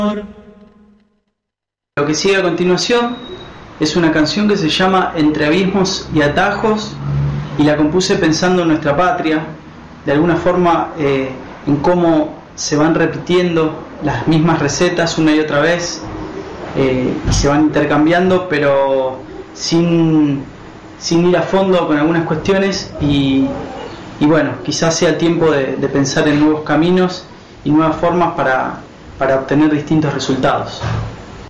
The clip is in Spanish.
Lo que sigue a continuación es una canción que se llama Entre abismos y atajos, y la compuse pensando en nuestra patria, de alguna forma en cómo se van repitiendo las mismas recetas una y otra vez, y se van intercambiando, pero sin ir a fondo con algunas cuestiones, y bueno, quizás sea el tiempo de pensar en nuevos caminos y nuevas formas para obtener distintos resultados.